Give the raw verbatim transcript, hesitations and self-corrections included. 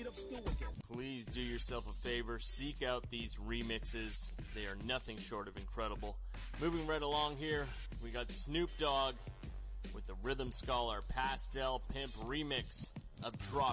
Please do yourself a favor, seek out these remixes. They are nothing short of incredible. Moving right along here, we got Snoop Dogg with the Rhythm Scholar Pastel Pimp remix of Drop